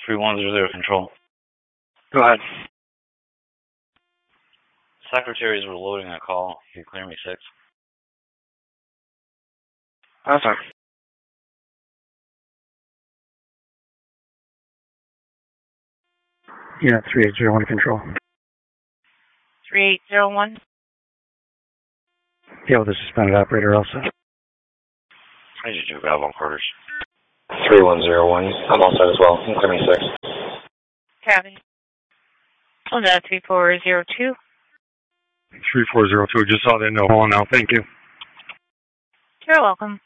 3100 control. Go ahead. Secretaries were loading a call. Can you clear me 6? That's fine. Yeah, 3801 control. 3801. Yeah, with the suspended operator also. I need you to grab on quarters. 3101. I'm all set as well. You can clear me 6. Copy. Oh, no, 3402. 3402, just saw that no. Hold on now, thank you. You're welcome.